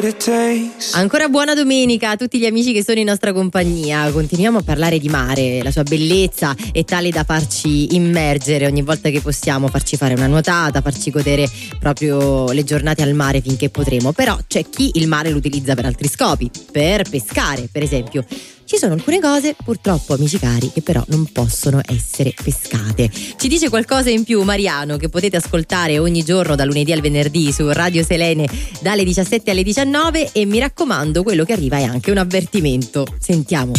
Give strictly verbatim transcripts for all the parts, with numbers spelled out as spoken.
Ancora buona domenica a tutti gli amici che sono in nostra compagnia. Continuiamo a parlare di mare, la sua bellezza è tale da farci immergere ogni volta che possiamo, farci fare una nuotata, farci godere proprio le giornate al mare finché potremo. Però c'è chi il mare lo utilizza per altri scopi, per pescare per esempio. Ci sono alcune cose, purtroppo, amici cari, che però non possono essere pescate. Ci dice qualcosa in più Mariano, che potete ascoltare ogni giorno dal lunedì al venerdì su Radio Selene dalle diciassette alle diciannove, e mi raccomando, quello che arriva è anche un avvertimento. Sentiamo.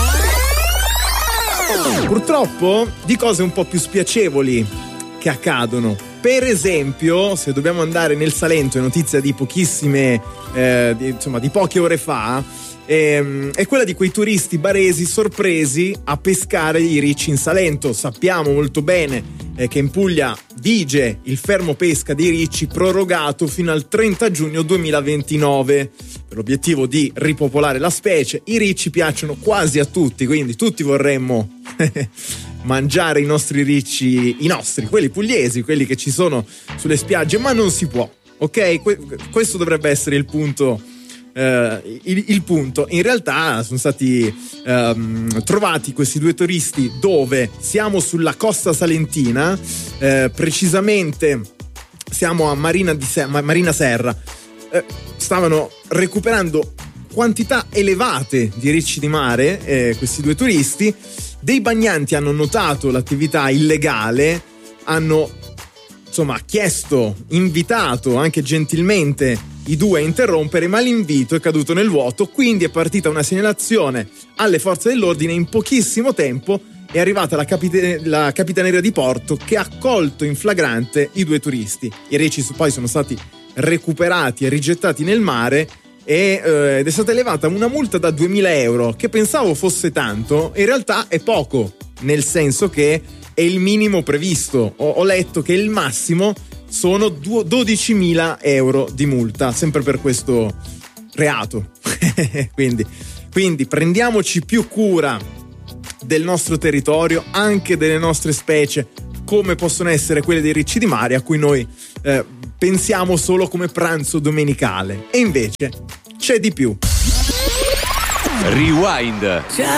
Purtroppo di cose un po' più spiacevoli che accadono. Per esempio, se dobbiamo andare nel Salento, è notizia di pochissime, eh, di, insomma di poche ore fa, ehm, è quella di quei turisti baresi sorpresi a pescare i ricci in Salento. Sappiamo molto bene eh, che in Puglia vige il fermo pesca dei ricci prorogato fino al trenta giugno duemilaventinove per l'obiettivo di ripopolare la specie. I ricci piacciono quasi a tutti, quindi tutti vorremmo mangiare i nostri ricci, i nostri, quelli pugliesi, quelli che ci sono sulle spiagge, ma non si può, ok? Que- questo dovrebbe essere il punto. Uh, il, il punto. In realtà sono stati um, trovati questi due turisti dove siamo sulla costa salentina, uh, precisamente siamo a Marina, di Se- Marina Serra. Uh, stavano recuperando quantità elevate di ricci di mare, eh, questi due turisti. Dei bagnanti hanno notato l'attività illegale, hanno insomma chiesto, invitato anche gentilmente i due a interrompere, ma l'invito è caduto nel vuoto. Quindi è partita una segnalazione alle forze dell'ordine. In pochissimo tempo è arrivata la, capite- la capitaneria di porto, che ha accolto in flagrante i due turisti. I ricci poi sono stati recuperati e rigettati nel mare, e, eh, ed è stata elevata una multa da duemila euro, che pensavo fosse tanto, in realtà è poco, nel senso che è il minimo previsto. Ho, ho letto che il massimo sono dodicimila euro di multa, sempre per questo reato. quindi, quindi prendiamoci più cura del nostro territorio, anche delle nostre specie, come possono essere quelle dei ricci di mare, a cui noi eh, pensiamo solo come pranzo domenicale, e invece c'è di più. Rewind.